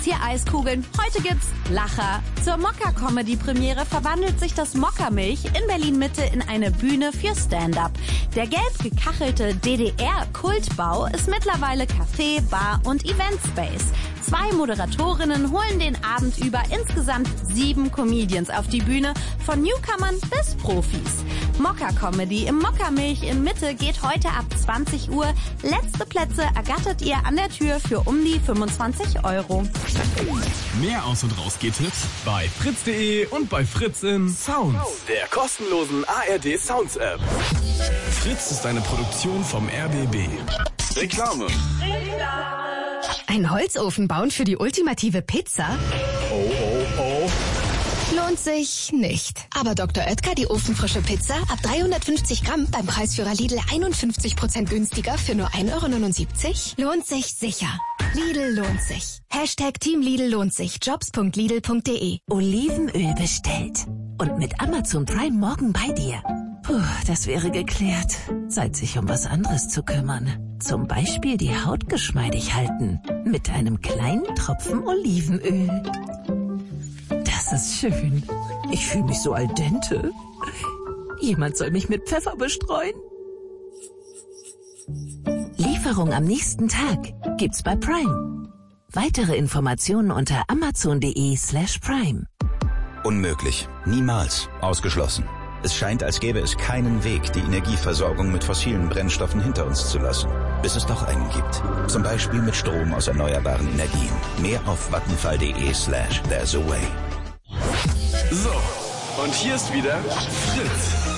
gibt's hier Eiskugeln, heute gibt's Lacher. Zur Mokka-Comedy-Premiere verwandelt sich das Mokka-Milch in Berlin-Mitte in eine Bühne für Stand-Up. Der gelb gekachelte DDR-Kultbau ist mittlerweile Café, Bar und Event-Space. 2 Moderatorinnen holen den Abend über insgesamt 7 Comedians auf die Bühne, von Newcomern bis Profis. Mokka-Comedy im Mokka-Milch in Mitte geht heute ab 20 Uhr. Letzte Plätze ergattert ihr an der Tür für um die 25 €. Mehr Aus- und Raus-Geht-Tipps bei fritz.de und bei Fritz in Sounds, der kostenlosen ARD Sounds App. Fritz ist eine Produktion vom RBB. Reklame. Ein Holzofen bauen für die ultimative Pizza? Oh, oh, oh. Lohnt sich nicht. Aber Dr. Oetker, die ofenfrische Pizza, ab 350 Gramm beim Preisführer Lidl 51% günstiger für nur 1,79 €? Lohnt sich sicher. Lidl lohnt sich. Team Lidl lohnt sich. Jobs.lidl.de. Olivenöl bestellt. Und mit Amazon Prime morgen bei dir. Puh, das wäre geklärt. Zeit, sich um was anderes zu kümmern. Zum Beispiel die Haut geschmeidig halten. Mit einem kleinen Tropfen Olivenöl. Das ist schön. Ich fühle mich so al dente. Jemand soll mich mit Pfeffer bestreuen. Lieferung am nächsten Tag gibt's bei Prime. Weitere Informationen unter amazon.de/prime. Unmöglich. Niemals. Ausgeschlossen. Es scheint, als gäbe es keinen Weg, die Energieversorgung mit fossilen Brennstoffen hinter uns zu lassen. Bis es doch einen gibt. Zum Beispiel mit Strom aus erneuerbaren Energien. Mehr auf vattenfall.de/there's a way. So, und hier ist wieder Fritz.